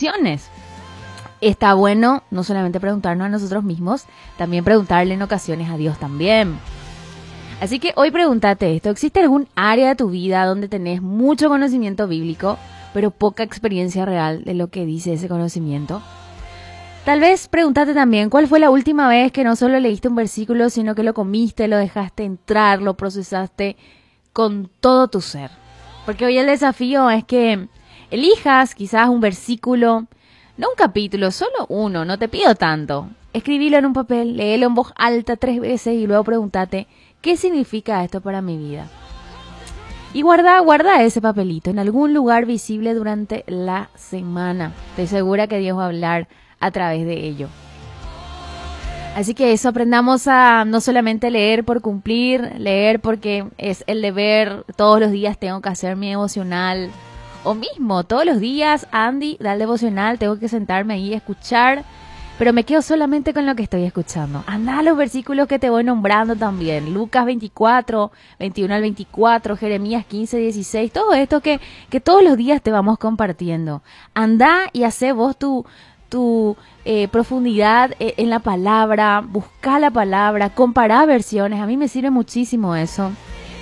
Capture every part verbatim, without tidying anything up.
bendiciones. Está bueno no solamente preguntarnos a nosotros mismos, también preguntarle en ocasiones a Dios también. Así que hoy pregúntate esto: ¿existe algún área de tu vida donde tenés mucho conocimiento bíblico, pero poca experiencia real de lo que dice ese conocimiento? Tal vez pregúntate también: ¿cuál fue la última vez que no solo leíste un versículo, sino que lo comiste, lo dejaste entrar, lo procesaste con todo tu ser? Porque hoy el desafío es que elijas quizás un versículo, no un capítulo, solo uno, no te pido tanto. Escribilo en un papel, léelo en voz alta tres veces y luego pregúntate: ¿qué significa esto para mi vida? Y guarda, guarda ese papelito en algún lugar visible durante la semana. Estoy segura que Dios va a hablar a través de ello. Así que eso, aprendamos a no solamente leer por cumplir, leer porque es el deber, todos los días tengo que hacer mi devocional, o mismo, todos los días, Andy, da el devocional, tengo que sentarme ahí y escuchar, pero me quedo solamente con lo que estoy escuchando. Anda a los versículos que te voy nombrando también, Lucas veinticuatro, veintiuno al veinticuatro, Jeremías quince, dieciséis, todo esto que, que todos los días te vamos compartiendo. Anda y hacé vos tu... tu eh, profundidad eh, en la palabra, busca la palabra, compará versiones. A mí me sirve muchísimo eso,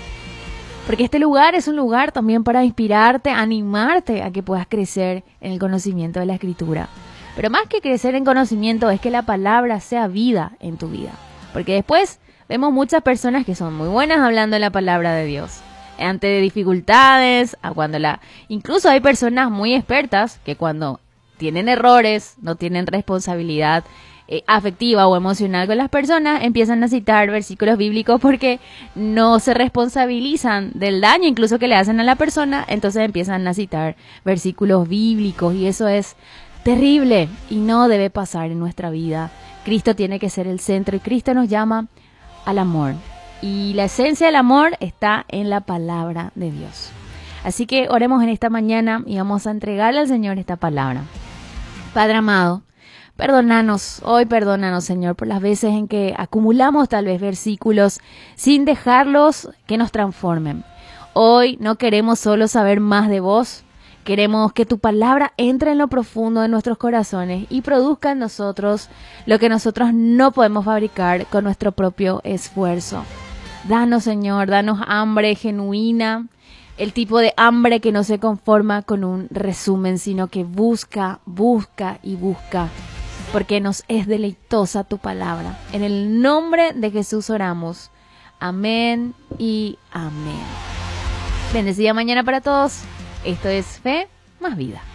porque este lugar es un lugar también para inspirarte, animarte a que puedas crecer en el conocimiento de la Escritura. Pero más que crecer en conocimiento es que la palabra sea vida en tu vida, porque después vemos muchas personas que son muy buenas hablando de la palabra de Dios ante dificultades, a cuando la incluso hay personas muy expertas que cuando tienen errores, no tienen responsabilidad eh, afectiva o emocional con las personas, empiezan a citar versículos bíblicos porque no se responsabilizan del daño incluso que le hacen a la persona, entonces empiezan a citar versículos bíblicos y eso es terrible y no debe pasar en nuestra vida. Cristo tiene que ser el centro y Cristo nos llama al amor y la esencia del amor está en la palabra de Dios. Así que oremos en esta mañana y vamos a entregarle al Señor esta palabra. Padre amado, perdónanos, hoy perdónanos, Señor, por las veces en que acumulamos tal vez versículos sin dejarlos que nos transformen. Hoy no queremos solo saber más de vos, queremos que tu palabra entre en lo profundo de nuestros corazones y produzca en nosotros lo que nosotros no podemos fabricar con nuestro propio esfuerzo. Danos, Señor, danos hambre genuina, el tipo de hambre que no se conforma con un resumen, sino que busca, busca y busca, porque nos es deleitosa tu palabra. En el nombre de Jesús oramos. Amén y amén. Bendecida mañana para todos. Esto es Fe más Vida.